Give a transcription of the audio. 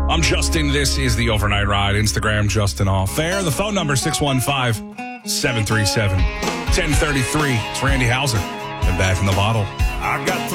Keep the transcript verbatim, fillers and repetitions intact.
I'm Justin. This is the Overnight Ride. Instagram, Justin Off Air. The phone number, six one five, seven three seven, one zero three three. It's Randy Hauser. And back in the bottle. I got